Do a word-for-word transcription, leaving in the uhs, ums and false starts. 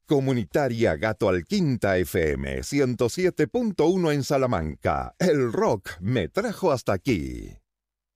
Comunitaria Gato Alquinta F M ciento siete punto uno en Salamanca. El rock me trajo hasta aquí.